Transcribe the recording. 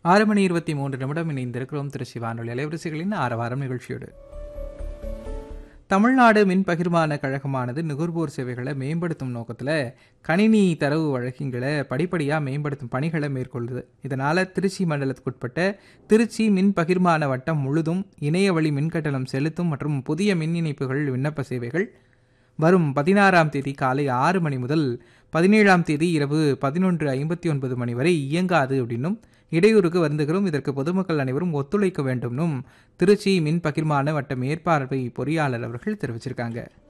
6 மணி 23 நிமிடம் இணைந்திருக்கிறோம் திருச்சி வானொலி அலைவரிசைகளின் ஆரவாரம் நிகழ்ச்சியோடு. தமிழ்நாடு மின் பகிர்மான கழகமானது நுகர்வோர் சேவைகளை மேம்படுத்தும் நோக்கத்தில் கணினி தரவு வழக்குகளை படிப்படியாக மேம்படுத்தும் பணிகளை மேற்கொள்ளுது. இதனால் திருச்சி மண்டலத்துக்குட்பட்ட திருச்சி மின் பகிர்மான வட்டம் முழுதும் இணைய வழி மின்கட்டணம் செலுத்தும் மற்றும் புதிய மின் இணைப்புகள் விண்ணப்ப சேவைகள் வரும் 16ஆம் தேதி காலை 6 மணி முதல் 17ஆம் தேதி இரவு 11:59 மணி வரை இயங்காது அப்படின்னும் இடையூறுக்கு வருந்துகிறோம். இதற்கு பொதுமக்கள் அனைவரும் ஒத்துழைக்க வேண்டும்னும் திருச்சி மின் பகிர்மான வட்ட மேற்பார்வை பொறியாளர் அவர்கள் தெரிவிச்சிருக்காங்க.